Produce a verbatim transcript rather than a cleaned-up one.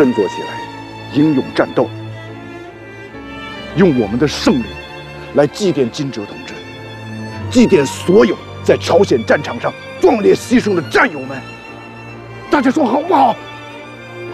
振作起来，英勇战斗，用我们的胜利来祭奠金哲同志，祭奠所有在朝鲜战场上壮烈牺牲的战友们。大家说好不好？